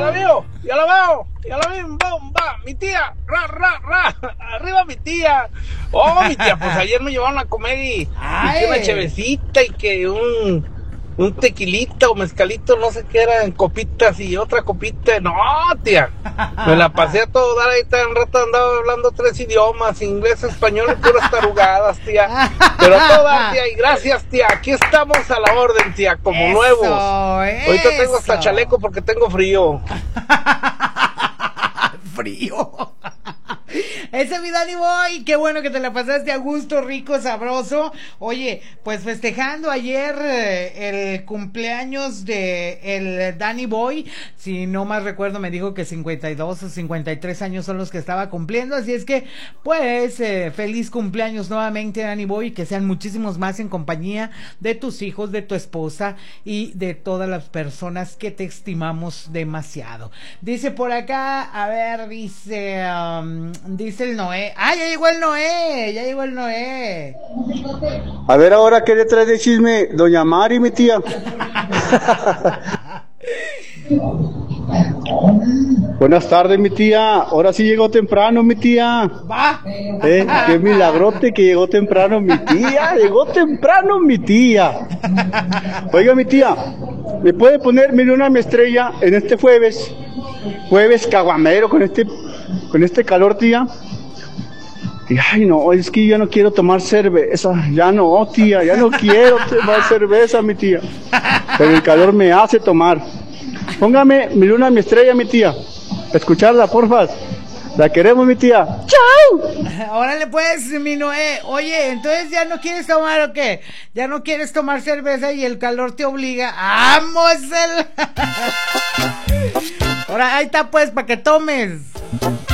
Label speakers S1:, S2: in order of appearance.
S1: ya la veo, ya la vi, bomba, mi tía, arriba mi tía. Oh, mi tía, pues ayer me llevaron a comer y que una chevecita y que un tequilita o mezcalito, no sé qué era, en copitas y otra copita. No, tía, me la pasé a todo dar. Ahí un rato andaba hablando 3 idiomas, inglés, español y puras tarugadas, tía. Pero a todo dar, tía, y gracias, tía. Aquí estamos a la orden, tía, como nuevos. Ahorita tengo hasta chaleco porque tengo frío.
S2: Frío. Ese mi Danny Boy, qué bueno que te la pasaste a gusto, rico, sabroso. Oye, pues festejando ayer el cumpleaños de el Danny Boy, si no más recuerdo me dijo que 52 o 53 años son los que estaba cumpliendo, así es que pues feliz cumpleaños nuevamente, Danny Boy, y que sean muchísimos más en compañía de tus hijos, de tu esposa y de todas las personas que te estimamos demasiado. Dice por acá, a ver, dice el Noé. ¡Ah, ya llegó el Noé!
S3: A ver ahora qué le trae de chisme doña Mari, mi tía. Buenas tardes, mi tía. Ahora sí llegó temprano, mi tía.
S2: Va.
S3: Qué milagrote que llegó temprano, mi tía. Llegó temprano, mi tía. Oiga, mi tía, ¿me puede poner mi luna, mi estrella en este jueves? Jueves caguamero con este calor, tía. Y, ay, no, es que yo no quiero tomar cerveza. Ya no, tía, ya no quiero tomar cerveza, mi tía. Pero el calor me hace tomar. Póngame mi luna, mi estrella, mi tía. Escucharla, porfa. La queremos, mi tía. ¡Chao!
S2: Órale pues, mi Noé. Oye, entonces ya no quieres tomar o qué? Ya no quieres tomar cerveza y el calor te obliga. ¡Vamos! Ahora ahí está pues, para que tomes.